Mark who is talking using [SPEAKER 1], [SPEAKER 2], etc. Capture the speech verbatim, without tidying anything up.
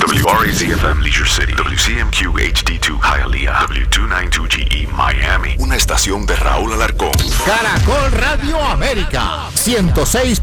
[SPEAKER 1] W R A Z F M Leisure City, W C M Q H D two Hialeah, W two ninety-two G E Miami. Una estación de Raúl Alarcón.
[SPEAKER 2] Caracol Radio América ciento seis